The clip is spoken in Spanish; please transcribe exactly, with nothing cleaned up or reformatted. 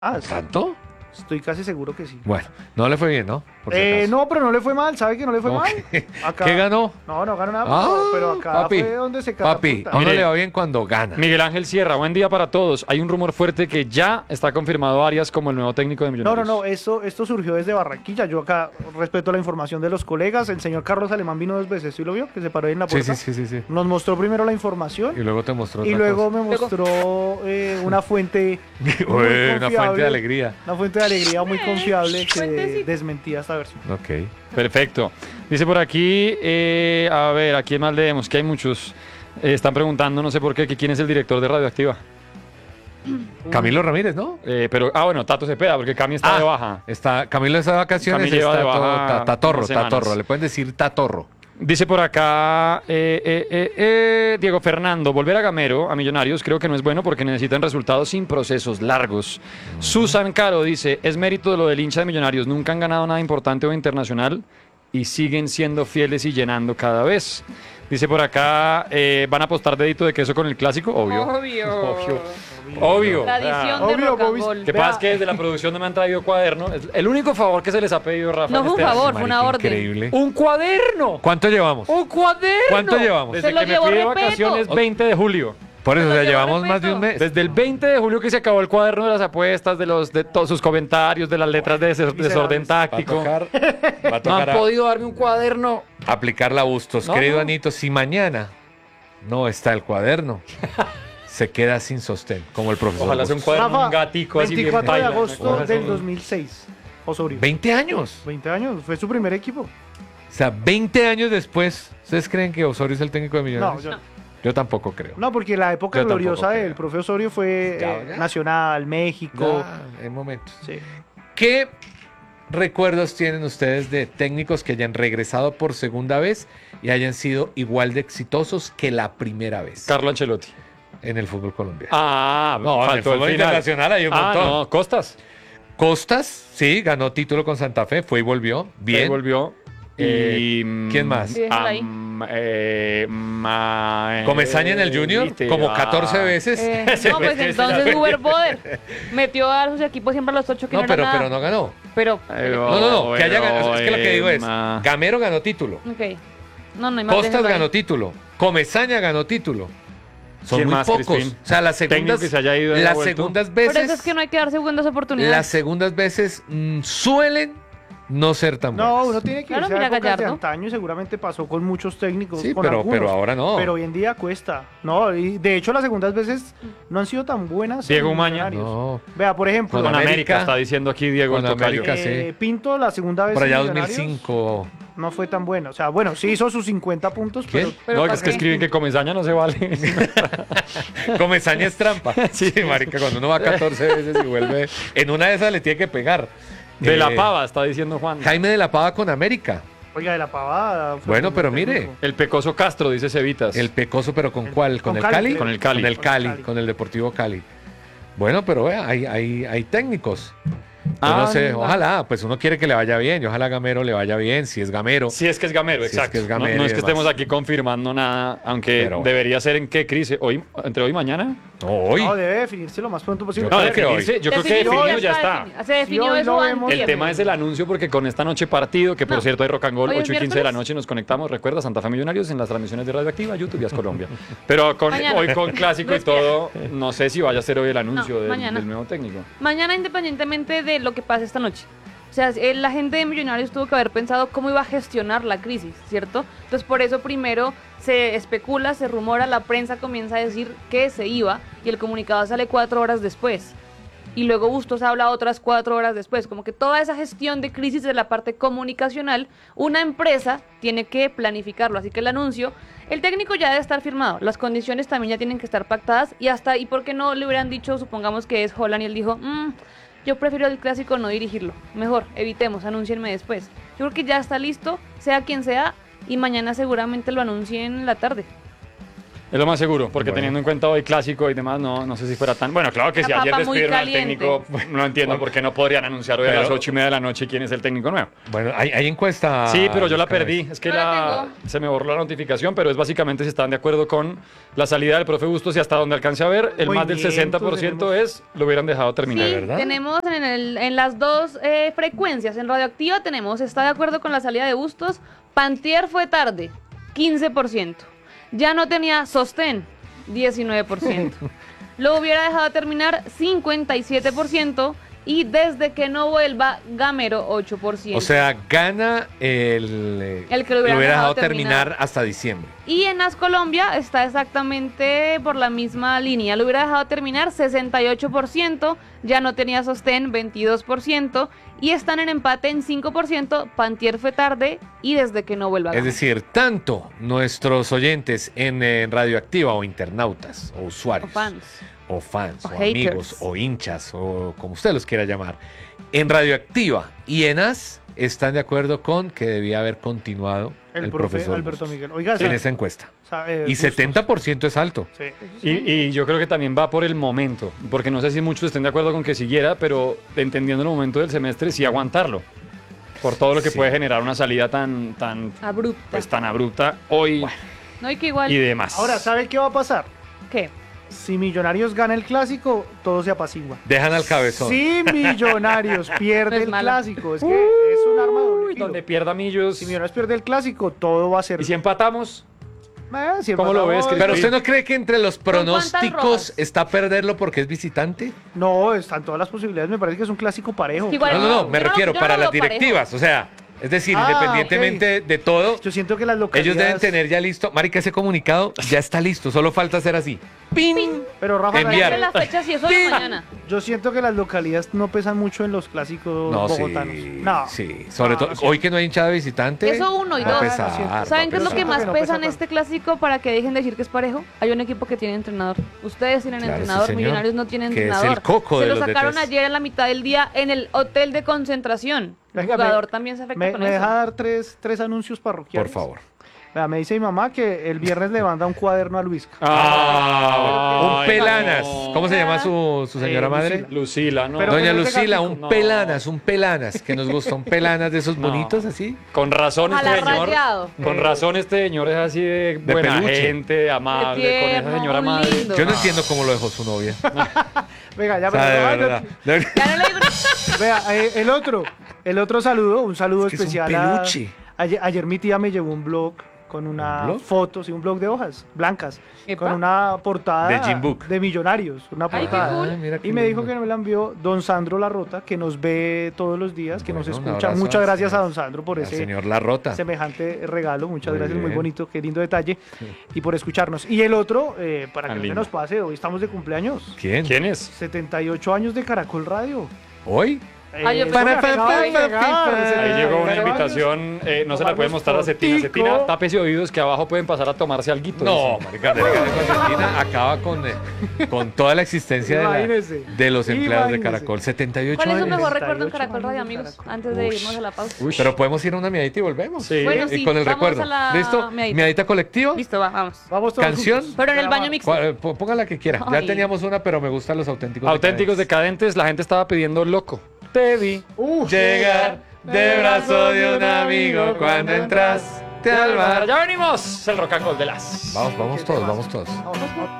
Ah, sí, ¿Tanto? estoy casi seguro que sí. Bueno, no le fue bien, ¿no? Por si Eh, acaso. no, pero no le fue mal, ¿sabe que no le fue ¿Cómo mal? que? Acá- ¿Qué ganó? No, no ganó nada, Ah, pero, pero acá papi, fue donde se papi, catapulta. a uno Mire, le va bien cuando gana. Miguel Ángel Sierra, buen día para todos. Hay un rumor fuerte que ya está confirmado Arias como el nuevo técnico de No, Millonarios. no, no, esto, esto surgió desde Barranquilla. Yo acá respeto la información de los colegas. El señor Carlos Alemán vino dos veces, ¿sí lo vio? Que se paró ahí en la Sí, puerta. sí, sí, sí, sí. Nos mostró primero la información Y luego te mostró y otra luego cosa. me mostró eh, una fuente muy Uy, una fuente confiable, de alegría. Una fuente de alegría muy confiable que fuentecita. desmentía esta versión. Ok. Perfecto. Dice por aquí, eh, a ver, ¿a quién más leemos? Que hay muchos. Eh, están preguntando, no sé por qué, que quién es el director de Radioactiva. Camilo Ramírez, ¿no? Eh, pero, ah, bueno, Tato Cepeda, porque Cami está Ah, de baja. Está, Camilo está de vacaciones, Camilo lleva está de baja todo- ta- Tatorro, unas semanas. Tatorro. Le pueden decir Tatorro. Dice por acá eh, eh, eh, eh, Diego Fernando, volver a Gamero, a Millonarios, creo que no es bueno porque necesitan resultados sin procesos largos. Susan Caro dice, es mérito de lo del hincha de Millonarios, nunca han ganado nada importante o internacional y siguen siendo fieles y llenando cada vez. Dice por acá, eh, ¿van a apostar dedito de queso con el clásico? Obvio. Obvio. Obvio. Obvio. Tradición Ah, de Obvio, rock and Bobis. roll. que Vea. pasa es que desde la producción no me han traído cuaderno. Es el único favor que se les ha pedido, Rafa. No en fue un este año. favor, fue una Marica, orden. Increíble. ¡Un cuaderno! ¿Cuánto llevamos? ¡Un cuaderno! ¿Cuánto llevamos? Desde Se lo que me llevó fui de Repeto. vacaciones, veinte de julio. Por eso, Se o lo sea, llevó llevamos más de Repeto. un mes. Desde el veinte de julio que se acabó el cuaderno de las apuestas, de los de todos sus comentarios, de las letras de des- desorden Va a táctico. tocar, va a No tocar han a- podido darme un cuaderno. aplicar la Bustos. No, Querido no. Anito, si mañana no está el cuaderno, se queda sin sostén, como el profesor Ojalá sea un Bustos. cuaderno, Rafa, un gatico así bien veinticuatro de paila, una agosto cosa así. del dos mil seis. Osorio. veinte años. veinte años, fue su primer equipo. O sea, veinte años después, ¿ustedes creen que Osorio es el técnico de No, Millonarios? yo- Yo tampoco creo. no, porque la época Yo tampoco gloriosa creo. del profe Osorio fue Ya, eh, ya. Nacional, México. Ya, en momentos. Sí. ¿Qué recuerdos tienen ustedes de técnicos que hayan regresado por segunda vez y hayan sido igual de exitosos que la primera vez Carlo Ancelotti. en el fútbol colombiano? Ah, No, en el faltó fútbol final. internacional hay un ah, montón. no, Costas. Costas, sí, ganó título con Santa Fe, fue y volvió. Bien. Ahí volvió. Eh, y, ¿quién más? Sí, déjala ahí. Am- eh, ma- Comesaña en el Junior, Viste, como ah. catorce veces. Eh, Ese no, fue pues que se la entonces perdió. Uber Boder metió a sus equipos siempre a los ocho que no, No, pero, era pero nada. no ganó. Pero, Pero- No, no, no, que haya Bueno, ganado. Es que lo que digo es, Emma. Gamero ganó título. ok. No, no hay más. Costas déjalo ahí. ganó título. Comesaña ganó título. Son ¿Quién muy más, pocos. Crispín? O sea, las Técnico segundas, que se haya ido y haya las vuelto. segundas Por veces, eso es que no hay que dar segundas las oportunidades. segundas veces mm, suelen no ser tan buenas. No, uno tiene que Claro, irse a mira épocas de Gallardo. antaño y seguramente pasó con muchos técnicos. Sí, con pero, algunos, pero ahora no. Pero hoy en día cuesta. No, y de hecho las segundas veces no han sido tan buenas. Diego en Umaña. Millonarios. No. Vea, por ejemplo, Con América- América, está diciendo aquí Diego el con tocayo. América, sí. eh, Pinto la segunda vez Por allá en dos mil Millonarios cinco. no fue tan buena. O sea, bueno, sí hizo sus cincuenta puntos, ¿Quién? pero Pero No, ¿para es que qué? escriben que Comesaña no se vale. Comesaña es trampa. Sí, marica, cuando uno va catorce veces y vuelve, en una de esas le tiene que pegar. De Eh, la pava, está diciendo Juan. Jaime de la Pava con América. oiga, de la pavada. fue Bueno, un pero buen mire, técnico. El Pecoso Castro, dice Cevitas. El Pecoso, pero ¿con cuál? ¿Con, con el Cali, Cali? creo. Con el Cali. Con el Cali, Cali. con el Deportivo Cali. Bueno, pero vea, hay, hay, hay técnicos. Yo Ah, no sé, no. ojalá, pues uno quiere que le vaya bien, y ojalá Gamero le vaya bien, si es Gamero. Si es que es Gamero, Si es exacto. que es No- Gamero no, y es que demás. estemos aquí confirmando nada, aunque Pero bueno. debería ser en qué crisis. Hoy, entre hoy y mañana. No, hoy. No, debe definirse lo más pronto posible. Yo No, creo que hoy. definirse, yo creo que Definido, definido ya está. definido. Se definió Sí, hoy eso lo antes. vemos. El tema es el anuncio porque con esta noche partido, que por No. cierto hay rock and roll, Hoy es ocho y quince de la miércoles. noche nos conectamos, recuerda, Santa Fe Millonarios en las transmisiones de Radioactiva, YouTube y As Colombia. Pero con, Mañana. hoy con clásico y Respira. todo, no sé si vaya a ser hoy el anuncio No, del, mañana. del nuevo técnico. Mañana, independientemente de lo que pase esta noche. O sea, eh, la gente de Millonarios tuvo que haber pensado cómo iba a gestionar la crisis, ¿cierto? Entonces, por eso primero se especula, se rumora, la prensa comienza a decir que se iba y el comunicado sale cuatro horas después. Y luego Bustos habla otras cuatro horas después. Como que toda esa gestión de crisis de la parte comunicacional, una empresa tiene que planificarlo. Así que el anuncio, el técnico ya debe estar firmado, las condiciones también ya tienen que estar pactadas y hasta, ¿y por qué no le hubieran dicho, supongamos que es Holland y él dijo, "Mm, yo prefiero el clásico no dirigirlo, mejor, evitemos, anúncienme después"? Yo creo que ya está listo, sea quien sea, y mañana seguramente lo anuncien en la tarde. Es lo más seguro, porque Bueno. teniendo en cuenta hoy clásico y demás, no, no sé si fuera tan... Bueno, claro que La si ayer papa muy despidieron al caliente. técnico, pues, no entiendo por qué no podrían anunciar hoy a Pero- las ocho y media de la noche quién es el técnico nuevo. Bueno, hay, hay encuesta. Sí, pero yo la Luis perdí. Canales. Es que No la la, tengo. se me borró la notificación, pero es básicamente si están de acuerdo con la salida del profe Bustos y hasta donde alcance a ver, el más del Movimientos sesenta por ciento tenemos. es lo hubieran dejado terminar. Sí, verdad? tenemos en, el- en las dos eh, frecuencias. En Radioactiva tenemos, está de acuerdo con la salida de Bustos. Pantier fue tarde, quince por ciento. Ya no tenía sostén, diecinueve por ciento. Lo hubiera dejado terminar, cincuenta y siete por ciento. Y desde que no vuelva, Gamero, ocho por ciento. O sea, gana el, eh, El que lo hubiera dejado dejado terminar. terminar hasta diciembre. Y en As Colombia está exactamente por la misma línea. Lo hubiera dejado terminar sesenta y ocho por ciento, ya no tenía sostén veintidós por ciento y están en empate en cinco por ciento. Pantier fue tarde y desde que no vuelva. Es Gamero. decir, tanto nuestros oyentes en, eh, Radioactiva o internautas o O usuarios fans. o fans O o, haters. amigos o hinchas o como usted los quiera llamar, en Radioactiva y en A S están de acuerdo con que debía haber continuado el, El, profe profesor Alberto Bustos Miguel. Oiga, en sí, esa encuesta. o sea, eh, Y Bustos. setenta por ciento es alto. Sí. Y, y yo creo que también va por el momento, porque no sé si muchos estén de acuerdo con que siguiera, pero entendiendo el momento del semestre, sí aguantarlo. Por todo lo que Sí. puede generar una salida tan, tan, Abrupta. pues, tan abrupta hoy No, y que igual. y demás. Ahora, ¿sabe qué va a pasar? ¿Qué? Si Millonarios gana el clásico, todo se apacigua. Dejan al cabezón. Si Millonarios pierde Es el malo. clásico, es que es un arma de doble Uy, filo. donde pierda Millos. Si Millonarios pierde el clásico, todo va a ser... Y si empatamos, Eh, si ¿Cómo lo ves, empatamos- Cris? Pero usted no cree que entre los cuántas pronósticos rojas? está perderlo porque es visitante? No, están todas las posibilidades. Me parece que es un clásico parejo. Que igual- No, no, no, me yo no- refiero yo no para lo las veo parejo. directivas. O sea, es decir, Ah, independientemente de todo, Yo siento que las localidades... ellos deben tener ya listo. Marica, ese comunicado ya está listo. Solo falta hacer así. ¡Pin! Pero Rafa, Enviar. Entre las fechas y eso de mañana. yo siento que las localidades no pesan mucho en los clásicos No, bogotanos. sí. No. Sí, sobre No, todo lo siento. hoy que no hay hinchada visitante. Eso uno y va a dos. pesar, Lo va a ¿Saben qué es lo pesar. que más Que no pesa pesa en tanto. este clásico para que dejen de decir que es parejo? Hay un equipo que tiene entrenador. Ustedes tienen Claro, sí, entrenador, señor. Millonarios no tienen Que es el entrenador. coco Se de lo los sacaron D Ts. ayer en la mitad del día en el hotel de concentración. El Venga, jugador me- también se afecta Me, con me eso. deja dar tres, tres anuncios Por parroquiales. favor. Vea, me dice mi mamá que el viernes le manda un cuaderno a Luisca. Ah, un Ay, pelanas. no. ¿Cómo se llama su, su señora Eh, madre? Lucila, ¿no? Pero- Doña con ese Lucila, gático. un No. pelanas, un pelanas, que nos gusta, un pelanas de esos No. bonitos así. Con razón Ojalá este señor. rayado. Con razón este señor es así de De buena peluche. gente, amable, De con esa tierno, señora muy madre. lindo. Yo no entiendo cómo lo dejó su novia. Venga, ya, O sea, pero- de ay, no- verdad. De- Ya no le digo nada. Vea, eh, el otro, el otro saludo, un saludo Es que es un especial. a- peluche. ayer, ayer mi tía me llevó un blog con una ¿Un blog? foto, sí, un blog de hojas blancas, Epa. con una portada De Jim Book. de Millonarios, una Ay, qué portada. cool. Ay, mira qué Y me dijo lindo. que me la envió don Sandro Larrota, que nos ve todos los días, que nos Bueno, un escucha. abrazo Muchas al gracias a señor- don Sandro por al ese señor La Rota. semejante regalo. Muchas Muy gracias, muy bien. bonito, qué lindo detalle. Y por escucharnos. Y el otro, eh, para Tan que no se lindo. nos pase, hoy estamos de cumpleaños. ¿Quién? ¿Quién es? setenta y ocho años de Caracol Radio. ¿Hoy? Ah, yo Eh, pensé me que acaba de era- llegar, Ahí setenta y llegó una ocho años. invitación, eh, no se la Tomamos puede mostrar a Cetina. fotico. Cetina, tápese oídos que abajo pueden pasar a tomarse alguito. No, dice. marica, de Constantina acaba con, eh, con toda la existencia de, la- Imagínese. de los empleados de Imagínese. Caracol. setenta y ocho ¿Cuál es su años. mejor recuerdo en setenta y ocho Caracol Radio, años de amigos? Caracol. Antes de Ush. irnos a la pausa. Uy. Pero podemos ir a una miadita y volvemos. Sí. Bueno, Y sí, con el vamos recuerdo. a la ¿Listo? miadita. Miadita colectiva. Listo, va, vamos. Vamos todos ¿Canción? juntos. Pero en el baño Graba- mixto. Cuál- p- Ponga la que quiera. Ya Ay. teníamos una, pero me gustan los auténticos. Auténticos decadentes, la gente estaba pidiendo loco. Te vi. Uh, Llegar de brazo de un amigo cuando entraste al bar. Ya venimos. Es el rock and roll de las. Vamos, vamos todos, vamos todos. Vamos, vamos.